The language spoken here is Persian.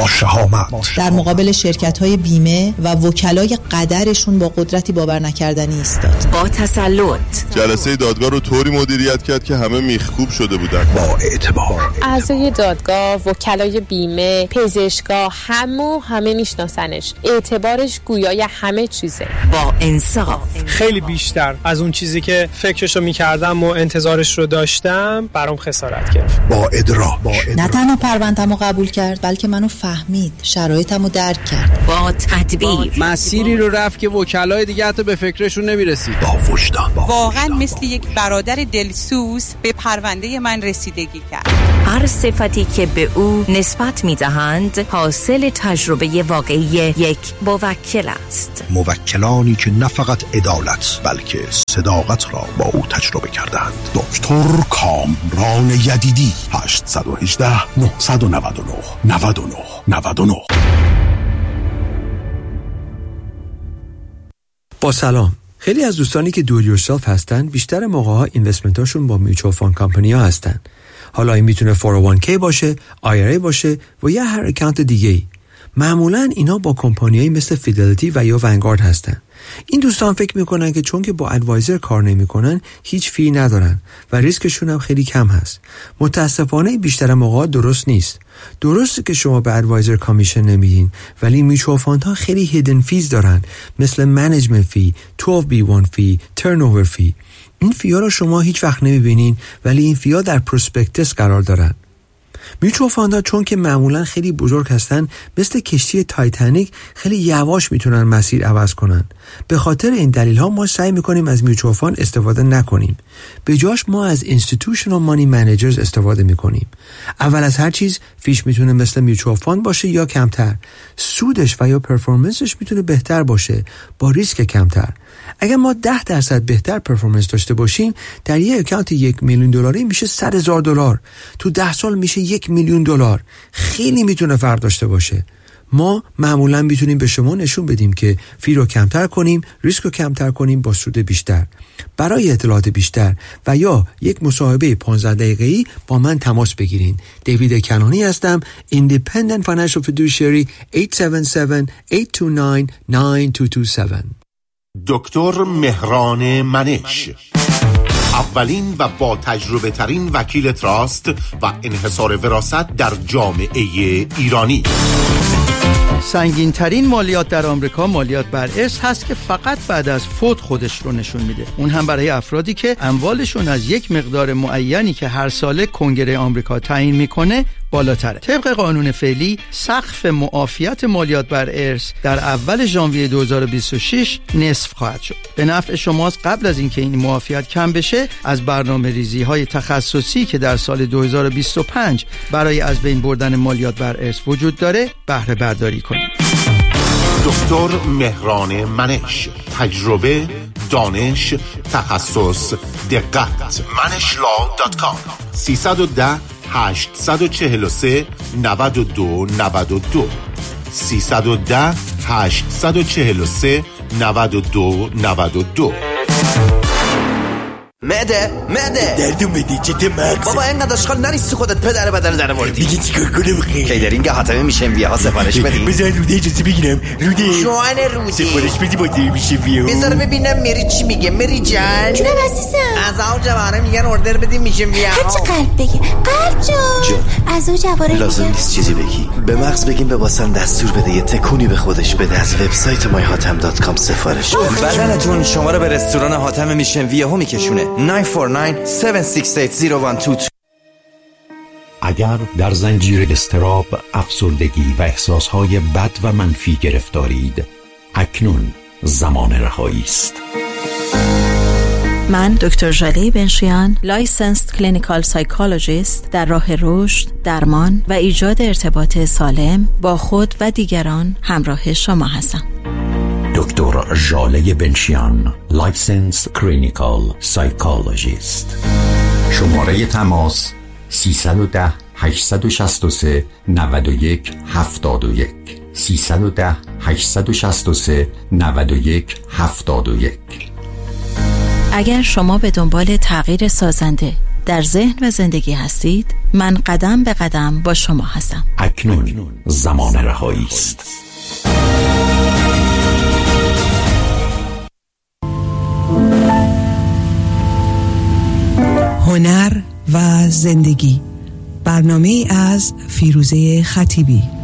با شهامت در مقابل شرکت‌های بیمه و وکلای قدرشون با قدرتی باور نکردنی ایستاد. با تسلط جلسه دادگاه رو طوری مدیریت کرد که همه میخکوب شده بودن. با اعتبار اعضای دادگاه، وکلای بیمه، پزشکا همه میشناسنش. اعتبارش گویای همه چیزه. با انصاف خیلی بیشتر از اون چیزی که فکرشو میکردم و انتظارش رو داشتم برام خسارت گرفت. با ادراک نه تنها پرونده‌مو قبول کرد بلکه منو فهمید، شرایطمو درک کرد. با تدبیر مسیری رو رفت که وکلای دیگه حتی به فکرشون نمیرسید. با وجدان واقعا مثل یک برادر دلسوز به پرونده من رسیدگی کرد. هر صفتی که به او نسبت میدهند حاصل تجربه واقعی یک موکل است. موکلانی که نه فقط عدالت بلکه صداقت را با او تجربه کردند. دکتر کامران یدیدی 818 999 99 99. با سلام. خیلی از دوستانی که دو یورسلف هستن بیشتر موقع‌ها اینوستمنتاشون با میوچوال فاند کمپانی ها هستن. حالا این میتونه 401k باشه، IRA باشه و یا هر اکانت دیگه‌ای. معمولاً اینا با کمپانیایی مثل فیدلیتی و یا ونگارد هستن. این دوستان فکر میکنن که چون که با ادوایزر کار نمیکنن هیچ فی ندارن و ریسکشون هم خیلی کم هست. متاسفانه بیشتر موقع درست نیست. درسته که شما به ادوایزر کامیشن نمیدین ولی میچوال فاندها خیلی هیدن فیز دارن، مثل منیجمنت فی، 12B1 فی، ترنوور فی. این فی‌ها رو شما هیچ وقت نمیبینین ولی این فی‌ها در پروسپکتس قرار دارن. میوچوال فاندها چون که معمولا خیلی بزرگ هستن مثل کشتی تایتانیک خیلی یواش میتونن مسیر عوض کنن. به خاطر این دلیل ها ما سعی میکنیم از میوچوال فاند استفاده نکنیم. به جاش ما از اینستیتوشنال مانی منیجرز استفاده میکنیم. اول از هر چیز فیش میتونه مثل میوچوال فاند باشه یا کمتر. سودش و یا پرفورمنسش میتونه بهتر باشه با ریسک کمتر. اگر ما 10% بهتر پرفورمنس داشته باشیم در یک اکانت $1,000,000 میشه $100,000. تو 10 سال میشه $1,000,000. خیلی میتونه فرق داشته باشه. ما معمولا میتونیم به شما نشون بدیم که فی رو کمتر کنیم، ریسک رو کمتر کنیم با سود بیشتر. برای اطلاعات بیشتر و یا یک مصاحبه 15 دقیقه‌ای با من تماس بگیرین. دیوید کنانی هستم، Independent Financial Fiduciary. 877-829-9227. دکتر مهران منش، اولین و با تجربه ترین وکیل تراست و انحصار وراثت در جامعه ایرانی. سنگین ترین مالیات در آمریکا مالیات بر ارث هست که فقط بعد از فوت خودش رو نشون میده. اون هم برای افرادی که اموالشون از یک مقدار معینی که هر ساله کنگره آمریکا تعیین میکنه بالاتره. طبق قانون فعلی سقف معافیت مالیات بر ارث در اول ژانویه 2026 نصف خواهد شد. به نفع شماست قبل از اینکه این معافیت کم بشه از برنامه‌ریزی‌های تخصصی که در سال 2025 برای از بین بردن مالیات بر ارث وجود داره بهره برداری کنید. دکتر مهران منش، تجربه، دانش، تخصص، دقت. manishlaw.com 310-843-9292 310-843-9292. معده دردون بدی چته مغز بابا اینقدر اشغال نریستی خودت پدر بدن در وردی. میگی چیکار کنم خیلی کیدرینگ حاتمه میشه ویه ها سفارش بدی. بذار روده اجازه بگیرم. روده جوان روده سفارش بدی با دیر میشه ویه. بذار ببینم میری چی میگه. میری جان جونم عزیزم از او جوانه میگن اردر بدیم میشه ویه ها. هرچی قلب بگی. قلب جان از او جوانه لازم نیست چیزی بگی. به مغز بگیم به واسن دستور بده یه تکونی به خودش بده. از وبسایت myhatam.com سفارش بدنتون شما رو به رستوران حاتم میشن ویه ها میکشونه. 949-768-0122. اگر در زنجیر اضطراب، افسردگی و احساسهای بد و منفی گرفتارید، اکنون زمان رهایی است. من دکتر ژاله بنشیان، لایسنسد کلینیکال سایکولوژیست در راه رشد، درمان و ایجاد ارتباط سالم با خود و دیگران همراه شما هستم. دکتر ژاله بنشیان، لایسنسد کلینیکال سایکولوژیست. شماره تماس 310-863-91-71 310-863-91-71. اگر شما به دنبال تغییر سازنده در ذهن و زندگی هستید، من قدم به قدم با شما هستم. اکنون زمان رهایی است. هنر و زندگی، برنامه از فیروزه خطیبی.